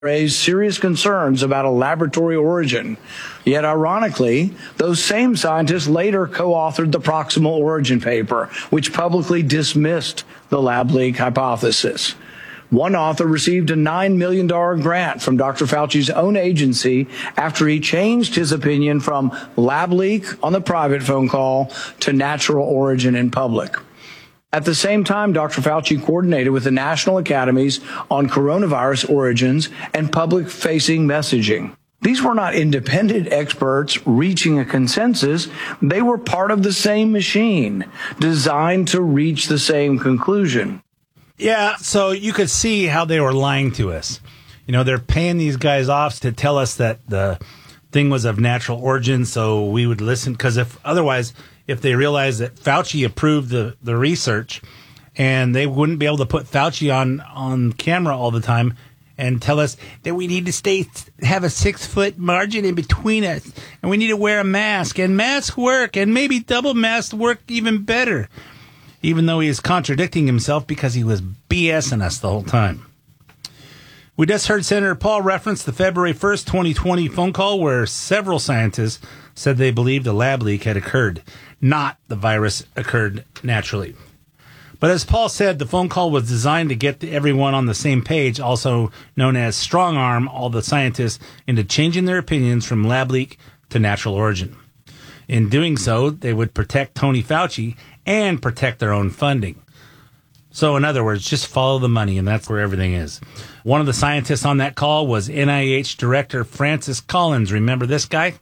raised serious concerns about a laboratory origin. Yet, ironically, those same scientists later co-authored the proximal origin paper, which publicly dismissed the lab leak hypothesis. One author received a $9 million grant from Dr. Fauci's own agency after he changed his opinion from lab leak on the private phone call to natural origin in public. At the same time, Dr. Fauci coordinated with the national academies on coronavirus origins and public-facing messaging. These were not independent experts reaching a consensus. They were part of the same machine, designed to reach the same conclusion. Yeah, so you could see how they were lying to us. You know, they're paying these guys off to tell us that the thing was of natural origin, so we would listen, because if they realized that Fauci approved the research, and they wouldn't be able to put Fauci on camera all the time and tell us that we need to have a 6-foot margin in between us, and we need to wear a mask, and masks work, and maybe double masks work even better, even though he is contradicting himself because he was BSing us the whole time. We just heard Senator Paul reference the February 1st, 2020 phone call where several scientists said they believed a lab leak had occurred, not the virus occurred naturally. But as Paul said, the phone call was designed to get everyone on the same page, also known as strong arm all the scientists into changing their opinions from lab leak to natural origin. In doing so, they would protect Tony Fauci and protect their own funding. So in other words, just follow the money, and that's where everything is. One of the scientists on that call was NIH Director Francis Collins. Remember this guy?